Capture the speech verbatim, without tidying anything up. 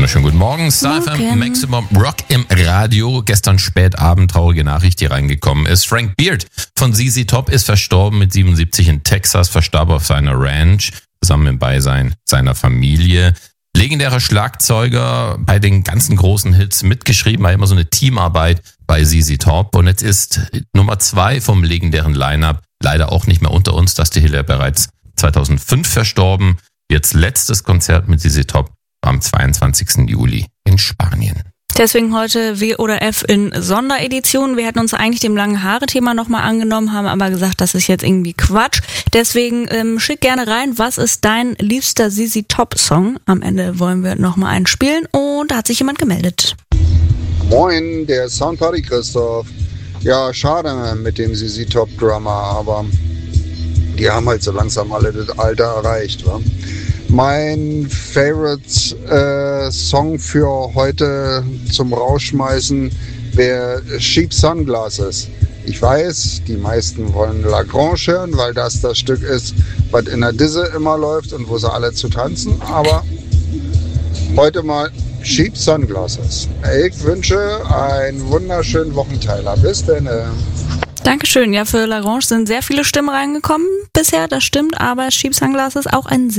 wunderschönen guten Morgen. Star F M, Maximum Rock im Radio. Gestern spät Abend, traurige Nachricht, die reingekommen ist. Frank Beard von Z Z Top ist verstorben mit siebenundsiebzig in Texas, verstarb auf seiner Ranch, zusammen im Beisein seiner Familie. Legendärer Schlagzeuger, bei den ganzen großen Hits mitgeschrieben, war immer so eine Teamarbeit bei Z Z Top. Und jetzt ist Nummer zwei vom legendären Line-Up leider auch nicht mehr unter uns. Dusty Hill ja bereits zweitausendfünf verstorben. Jetzt letztes Konzert mit Z Z Top war am zweiundzwanzigsten Juli in Spanien. Deswegen heute W oder F in Sonderedition. Wir hätten uns eigentlich dem langen Haare-Thema nochmal angenommen, haben aber gesagt, das ist jetzt irgendwie Quatsch. Deswegen ähm, schick gerne rein, was ist dein liebster Z Z Top-Song? Am Ende wollen wir nochmal einen spielen und da hat sich jemand gemeldet. Moin, der Soundparty Christoph. Ja, schade mit dem Z Z Top-Drummer, aber die haben halt so langsam alle das Alter erreicht, wa? Mein Favorite äh, Song für heute zum Rausschmeißen wäre Cheap Sunglasses. Ich weiß, die meisten wollen Lagrange hören, weil das das Stück ist, was in der Disse immer läuft und wo sie alle zu tanzen. Aber heute mal Cheap Sunglasses. Ich wünsche einen wunderschönen Wochenteiler. Bis dann. Dankeschön. Ja, für Lagrange sind sehr viele Stimmen reingekommen bisher, das stimmt, aber Cheap Sunglasses auch ein sehr